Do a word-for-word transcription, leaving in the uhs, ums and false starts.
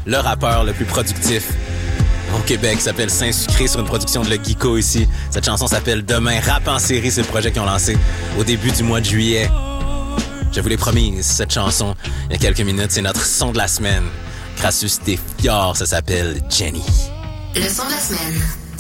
le rappeur le plus productif au Québec, s'appelle Saint-Sucré, sur une production de Le Geeko ici. Cette chanson s'appelle Demain. Rap en série, c'est le projet qu'ils ont lancé au début du mois de juillet. Je vous l'ai promis, cette chanson, il y a quelques minutes, c'est notre son de la semaine. Crassus des Fjords, ça s'appelle Jenny. Le son de la semaine.